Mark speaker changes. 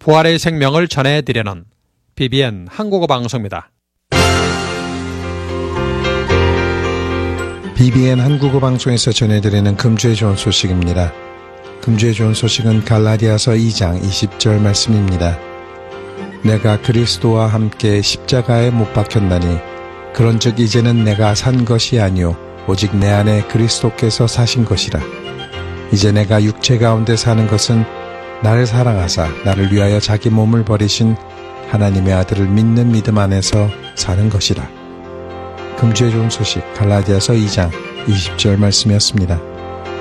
Speaker 1: 부활의 생명을 전해드리는 BBN 한국어 방송입니다.
Speaker 2: BBN 한국어 방송에서 전해드리는 금주의 좋은 소식입니다. 금주의 좋은 소식은 갈라디아서 2장 20절 말씀입니다. 내가 그리스도와 함께 십자가에 못 박혔나니 그런즉 이제는 내가 산 것이 아니요 오직 내 안에 그리스도께서 사신 것이라. 이제 내가 육체 가운데 사는 것은 나를 사랑하사 나를 위하여 자기 몸을 버리신 하나님의 아들을 믿는 믿음 안에서 사는 것이라. 금주의 좋은 소식 갈라디아서 2장 20절 말씀이었습니다.